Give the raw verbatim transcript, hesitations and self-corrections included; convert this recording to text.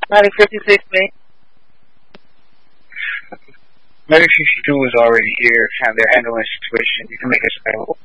nineteen fifty-six, man. Medic sixty-two is already here, and they're handling the situation. You can make us available.